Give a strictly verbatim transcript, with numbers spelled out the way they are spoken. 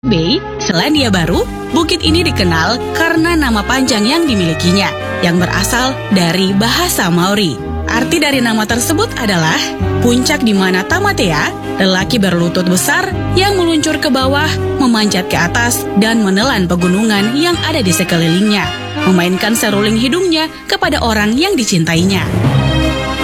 Bay, Selandia Baru, bukit ini dikenal karena nama panjang yang dimilikinya, yang berasal dari bahasa Maori. Arti dari nama tersebut adalah puncak di mana Tamatea, lelaki berlutut besar yang meluncur ke bawah, memanjat ke atas, dan menelan pegunungan yang ada di sekelilingnya, memainkan seruling hidungnya kepada orang yang dicintainya.